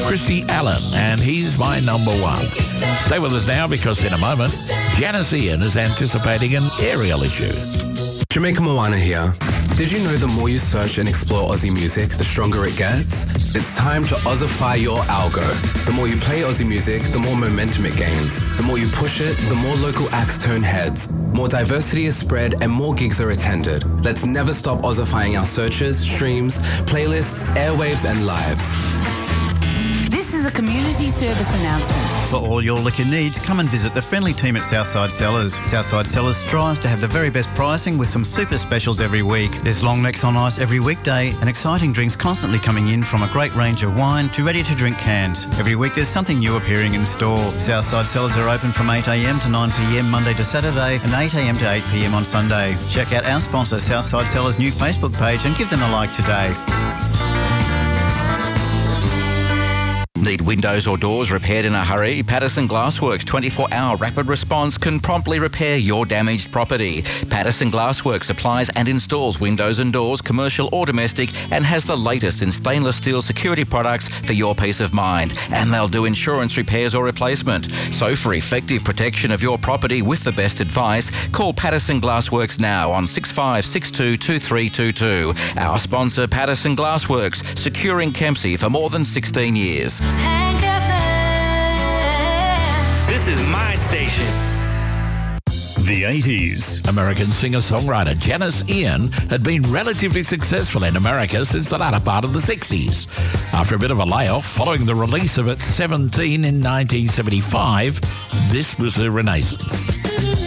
Christy Allen, and he's my number one. Stay with us now because in a moment, Janice Ian is anticipating an aerial issue. Jamaica Moana here. Did you know the more you search and explore Aussie music, the stronger it gets? It's time to Aussify your algo. The more you play Aussie music, the more momentum it gains. The more you push it, the more local acts turn heads. More diversity is spread and more gigs are attended. Let's never stop Aussifying our searches, streams, playlists, airwaves and lives. This is a community service announcement. For all your liquor needs, come and visit the friendly team at Southside Cellars. Southside Cellars strives to have the very best pricing with some super specials every week. There's long necks on ice every weekday and exciting drinks constantly coming in, from a great range of wine to ready-to-drink cans. Every week there's something new appearing in store. Southside Cellars are open from 8am to 9pm Monday to Saturday and 8am to 8pm on Sunday. Check out our sponsor Southside Cellars' new Facebook page and give them a like today. Need windows or doors repaired in a hurry? Patterson Glassworks' 24-hour rapid response can promptly repair your damaged property. Patterson Glassworks supplies and installs windows and doors, commercial or domestic, and has the latest in stainless steel security products for your peace of mind. And they'll do insurance repairs or replacement. So for effective protection of your property with the best advice, call Patterson Glassworks now on 6562 2322. Our sponsor, Patterson Glassworks, securing Kempsey for more than 16 years. This is my station. The 80s. American singer-songwriter Janice Ian had been relatively successful in America since the latter part of the 60s. After a bit of a layoff following the release of its 17 in 1975, this was her renaissance.